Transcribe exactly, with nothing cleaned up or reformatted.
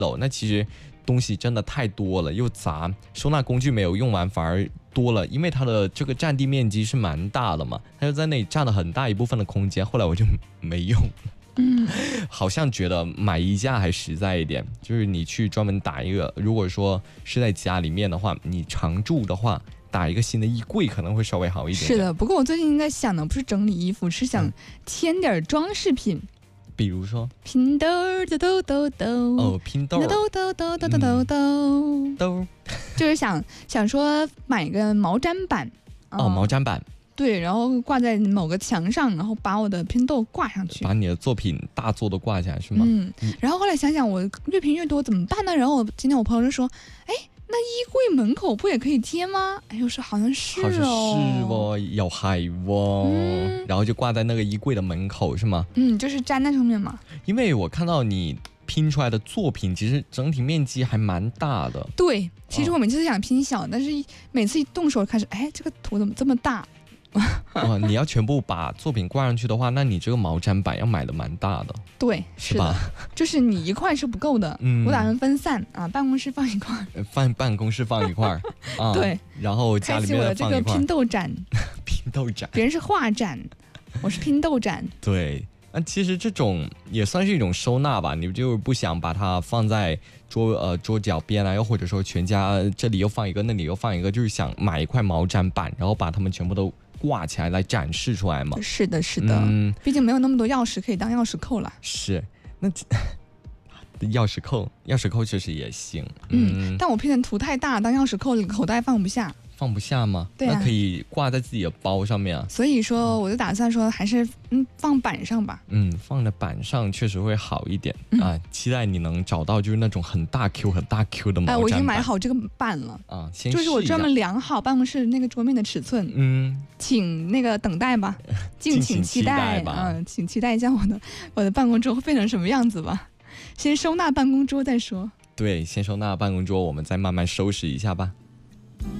楼，那其实东西真的太多了又杂，收纳工具没有用完反而多了，因为它的这个占地面积是蛮大的嘛，它就在那里占了很大一部分的空间，后来我就没用。 嗯， 好像觉得买衣架还实在一点，就是你去专门打一个，如果说是在家里面的话，你常住的话，打一个新的衣柜可能会稍微好一点。 是的，不过我最近在想的不是整理衣服，是想添点装饰品。嗯， 比如说拼豆豆豆豆豆哦，拼豆豆豆豆豆豆豆豆豆， 就是想想说买个毛毡板。 哦，毛毡板。 对，然后挂在某个墙上，然后把我的拼豆挂上去， 把你的作品大作都挂起来是吗？ 嗯，然后后来想想我越拼越多怎么办呢？然后我今天我朋友就说，哎，那衣柜门口不也可以贴吗？哎，我说好像是哦， 好像是哦，有害哦、嗯，然后就挂在那个衣柜的门口是吗？ 嗯，就是粘在上面嘛。 因为我看到你拼出来的作品其实整体面积还蛮大的。 对，其实我每次都想拼小、哦、但是每次一动手开始，哎，这个图怎么这么大？ 哇，你要全部把作品挂上去的话，那你这个毛毡板要买的蛮大的。 对， 是吧？ 就是你一块是不够的，嗯，我打算分散啊，办公室放一块， 放办公室放一块啊， 对， 然后家里面放一块。开启我的这个拼豆展， 拼豆展， 别人是画展，我是拼豆展。 对，那其实这种也算是一种收纳吧，你就不想把它放在桌呃桌角边啊，又或者说全家这里又放一个，那里又放一个，就是想买一块毛毡板，然后把它们全部都挂起来来展示出来嘛。 是的，是的，嗯，毕竟没有那么多钥匙可以当钥匙扣了。 是，那钥匙扣，钥匙扣确实也行。 嗯，嗯但我拼的图太大，当钥匙扣口袋放不下。 放不下吗？ 对啊， 那可以挂在自己的包上面啊。 所以说，我就打算说，还是嗯放板上吧。 嗯，放在板上确实会好一点、嗯、啊。期待你能找到就是那种很大 Q 很大 Q 的毛毡板。 哎，我已经买好这个板了啊，先就是我专门量好办公室那个桌面的尺寸。 嗯， 请那个等待吧，敬请期待吧。 嗯，请期待一下我的我的办公桌会变成什么样子吧。先收纳办公桌再说。 对，先收纳办公桌，我们再慢慢收拾一下吧。